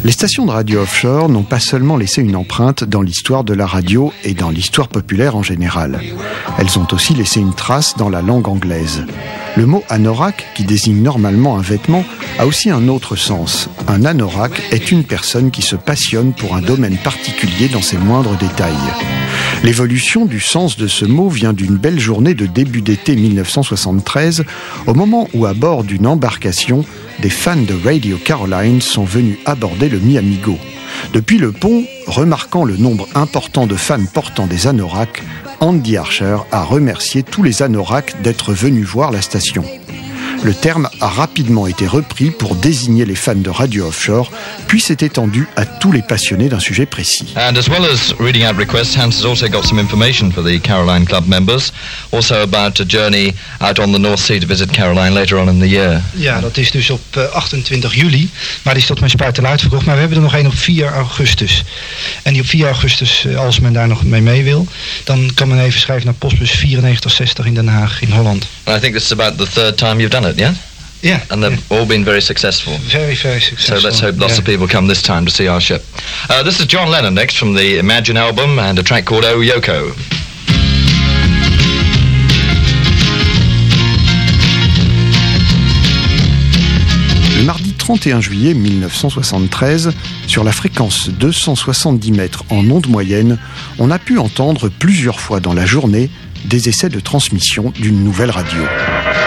Les stations de radio offshore n'ont pas seulement laissé une empreinte dans l'histoire de la radio et dans l'histoire populaire en général. Elles ont aussi laissé une trace dans la langue anglaise. Le mot anorak, qui désigne normalement un vêtement, a aussi un autre sens. Un anorak est une personne qui se passionne pour un domaine particulier dans ses moindres détails. L'évolution du sens de ce mot vient d'une belle journée de début d'été 1973, au moment où à bord d'une embarcation, des fans de Radio Caroline sont venus aborder le Mi-Amigo. Depuis le pont, remarquant le nombre important de fans portant des anoraks, Andy Archer a remercié tous les anoraks d'être venus voir la station. Le terme a rapidement été repris pour désigner les fans de radio offshore, puis s'est étendu à tous les passionnés d'un sujet précis. And as well as reading out requests, Hans has also got some information for the Caroline Club members, also about a journey out on the North Sea to visit Caroline later on in the year. Ja, dat is dus op 28 juli, maar die is tot mijn spijt al uitverkocht. Maar we hebben er nog één op 4 augustus. En die op 4 augustus, als men daar nog mee wil, dan kan men even schrijven naar postbus 9460 in Den Haag, in Holland. And I think this is about the third time you've done it, yeah? Yeah. And they've all been very successful. Very, very successful. So let's hope lots of people come this time to see our ship. This is John Lennon next from the Imagine album and a track called Oh Yoko. Le mardi 31 juillet 1973, sur la fréquence 270 mètres en onde moyenne, on a pu entendre plusieurs fois dans la journée des essais de transmission d'une nouvelle radio.